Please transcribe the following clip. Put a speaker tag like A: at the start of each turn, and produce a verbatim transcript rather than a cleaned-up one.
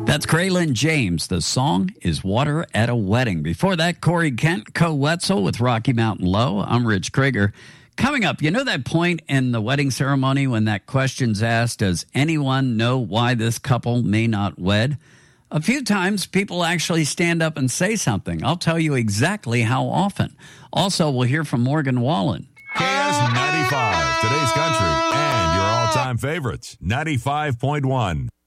A: That's Graylin James. The song is Water at a Wedding. Before that, Corey Kent, Co Wetzel with Rocky Mountain Low. I'm Rich Krieger. Coming up, you know that point in the wedding ceremony when that question's asked, does anyone know why this couple may not wed? A few times, people actually stand up and say something. I'll tell you exactly how often. Also, we'll hear from Morgan Wallen.
B: K S ninety-five, today's country, and your all-time favorites, ninety-five point one.